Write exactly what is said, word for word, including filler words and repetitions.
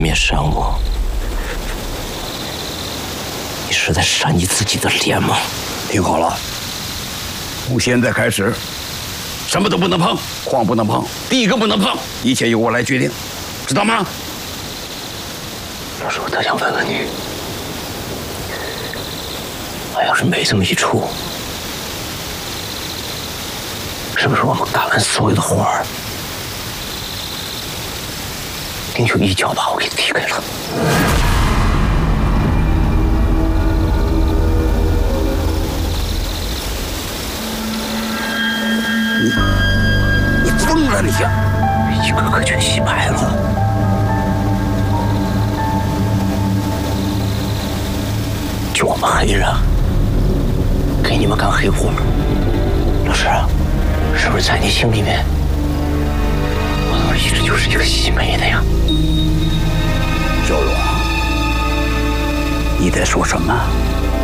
面伤我，你是在扇你自己的脸吗？ 听好了，从现在开始，什么都不能碰，矿不能碰，地更不能碰，一切由我来决定，知道吗？ 老师，我特想问问你，我要是没这么一出，是不是我们干完所有的活儿，您就一脚把我给踢开了？ 你你疯了你！ 一个个全洗白了。就我们黑人给你们干黑活，老师，是不是在你心里面，我都一直就是一个洗煤的呀？ 小荣，你在说什么？